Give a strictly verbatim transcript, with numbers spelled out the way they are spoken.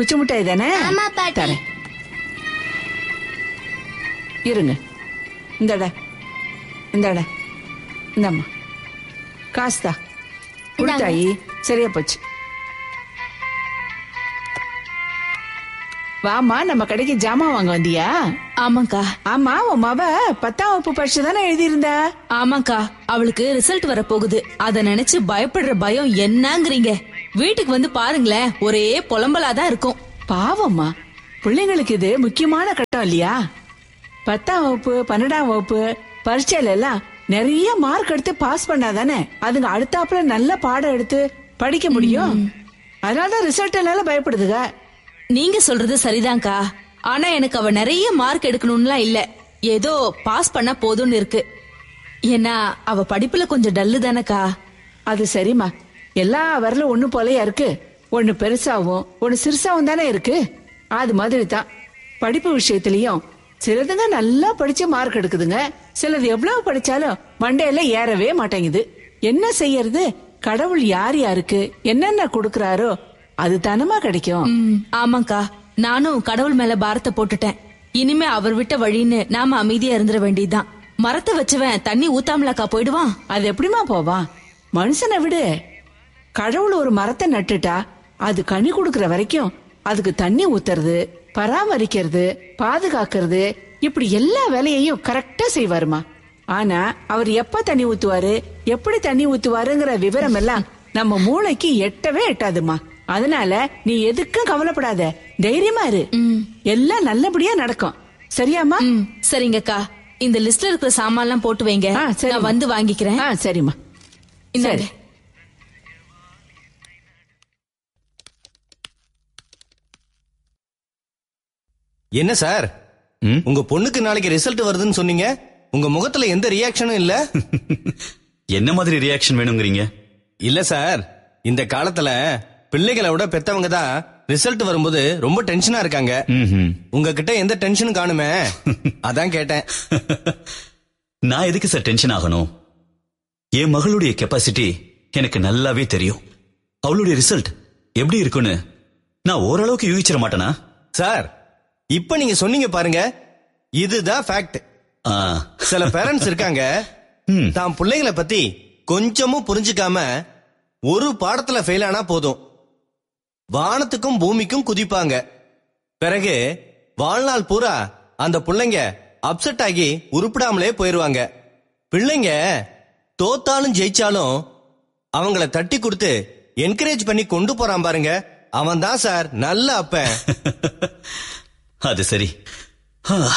குச்சி மிட்டாய் தானே? தரேன் இருங்க. இந்தடா இந்தடா இந்தம்மா காசுதா கொடுத்தாயி. சரியா போச்சு. வாமா, நம்ம கடைக்கு ஜாமான் வாங்க வந்தியா? ஆமாக்கா. ஆமா, உன் மவ பத்தாம் வகுப்பு பரிசு தானே எழுதியிருந்தா? ஆமாக்கா, அவளுக்கு ரிசல்ட் வர போகுது. அத நினைச்சு பயப்படுற பயம் என்னங்கறீங்க? வீட்டுக்கு வந்து பாருங்களேன், ஒரே புலம்பலாதான் இருக்கும். பாவம்மா, பிள்ளைங்களுக்கு இது முக்கியமான கட்டம் இல்லையா? பத்தாம் வகுப்பு பன்னெண்டாம் வகுப்பு பரீட்சையில எல்லாம் நிறைய மார்க் எடுத்து பாஸ் பண்ணாதானே அதுங்க அடுத்தாப்புல நல்ல பாடம் எடுத்து படிக்க முடியும். அதனாலதான் ரிசல்ட் எல்லாம் பயப்படுதுங்க. நீங்க சொல்றது சரிதான்க்கா. ஆனா எனக்கு அவ நிறைய மார்க் எடுக்கணும்லாம் இல்ல, ஏதோ பாஸ் பண்ணா போதும்னு இருக்கு. ஏன்னா அவ படிப்புல கொஞ்சம் டல்லு தானக்கா. அது சரிம்மா, எல்லா வரலும் ஒண்ணு போலயா இருக்கு. ஒண்ணு பெருசாவும் ஒண்ணு சிறுசாவும் தானே இருக்கு. அது மாதிரி தான் படிப்பு விஷயத்திலயும் சிலதுங்க நல்லா படிச்சு மார்க் எடுக்குதுங்க, சிலது எவ்வளவு படிச்சாலும் மண்டையில ஏறவே மாட்டேங்குது. என்ன செய்யறது? கடவுள் யார் யாருக்கு என்னென்ன கொடுக்கறாரோ அது தானமா கிடைக்கும். ஆமாக்கா, நானும் கடவுள் மேல பாரத்தை போட்டுட்டேன். இனிமே அவர் விட்ட வழின்னு நாம அமைதியா இருந்துட வேண்டியதுதான். மரத்தை வச்சவன் தண்ணி ஊத்தாமலாக்கா போயிடுவான்? அது எப்படிமா போவான்? மனுஷனை விடு. கடவுள் ஒரு மரத்தை நட்டுட்டா அது கனி கொடுக்கற வரைக்கும் அதுக்கு தண்ணி ஊத்துறது, பராமரிக்கிறது, பாதுகாக்கிறது, இப்படி எல்லா வேலையையும் கரெக்டா செய்வாருமா. ஆனா அவர் எப்ப தண்ணி ஊத்துவாரு, எப்படி தண்ணி ஊத்துவாருங்கிற விவரம் எல்லாம் நம்ம மூளைக்கு எட்டவே எட்டாதுமா. அதனால நீ எதுக்கும் கவலைப்படாத, தைரியமா இரு. எல்லாம் நல்லபடியா நடக்கும். சரியாமா? சரிங்கக்கா, இந்த லிஸ்ட்ல இருக்கிற சாமான் எல்லாம் போட்டு வைங்க, நான் வந்து வாங்கிக்கிறேன். சரிம்மா. சரி. என்ன சார், உங்க பொண்ணுக்கு நாளைக்கு ரிசல்ட் வருதுன்னு சொன்னீங்க, உங்க முகத்துல எந்த ரியாக்ஷனும் இல்ல. என்ன மாதிரி ரியாக்ஷன் வேணுங்கிறீங்க? இல்ல சார், இந்த காலத்துல பிள்ளைகளை விட பெத்தவங்க தான் ரிசல்ட் வரும்போது ரொம்ப டென்ஷனா இருக்காங்க. உங்ககிட்ட எந்த டென்ஷனும் காணுமே, அதான் கேட்டேன். நான் எதுக்கு சார் டென்ஷன் ஆகணும்? என் மகளுடைய கெப்பாசிட்டி எனக்கு நல்லாவே தெரியும். அவளுடைய ரிசல்ட் எப்படி இருக்குன்னு நான் ஓரளவுக்கு யூகிச்சிட மாட்டேனா? சார், இப்ப நீங்க சொன்னீங்க பாருங்க, இதுதான் ஃபேக்ட். சில பேரண்ட்ஸ் இருக்காங்க, தான் பிள்ளைகளை பத்தி கொஞ்சமும் புரிஞ்சுக்காம ஒரு பாடத்துல ஃபெயில் ஆனா போதும் வானத்துக்கும் பூமிக்கும் குதிப்பாங்க. பிறகு வாழ்நாள் பூரா அந்த பிள்ளைங்க அப்செட் ஆகி உருப்பிடாமலே போயிருவாங்க. பிள்ளைங்க தோத்தாலும் ஜெயிச்சாலும் அவங்கள தட்டி கொடுத்து என்கரேஜ் பண்ணி கொண்டு போறான் பாருங்க, அவன் தான் சார் நல்ல அப்பன். அது சரி.